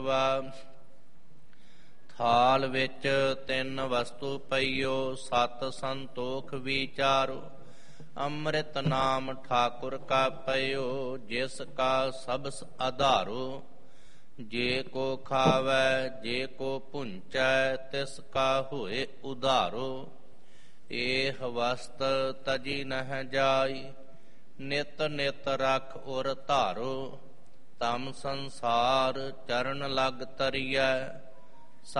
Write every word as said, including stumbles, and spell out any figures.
ਥਾਲ ਵਿੱਚ ਤਿੰਨ ਵਸਤੂ ਪਈਓ, ਸਤ ਸੰਤੋਖ ਵਿਚਾਰੋ। ਅੰਮ੍ਰਿਤ ਨਾਮ ਠਾਕੁਰ ਕਾ ਪਈਓ, ਜਿਸ ਕਾ ਸਬਸ ਆਧਾਰੋ। ਜੇ ਕੋ ਖਾਵੈ ਜੇ ਕੋ ਭੁੰਚੈ, ਤਿਸ ਕਾ ਹੋਏ ਉਧਾਰੋ। ਏਹ ਵਸਤ ਤਜੀ ਨਹਿ ਜਾਈ, ਨਿਤ ਨਿਤ ਰਖ ਉਰ ਧਾਰੋ। ਤਮ ਸੰਸਾਰ ਚਰਨ ਲਗ ਤਰੀਐ,